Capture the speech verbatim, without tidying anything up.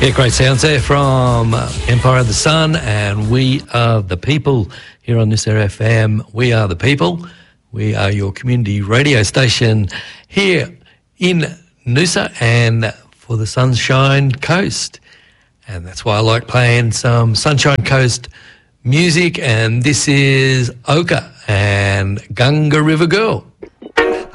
Yeah, great sounds there from Empire of the Sun and We Are the People here on Noosa F M. We are the people. We are your community radio station here in Noosa and for the Sunshine Coast. And that's why I like playing some Sunshine Coast music. And this is Oka and Gunga River Girl.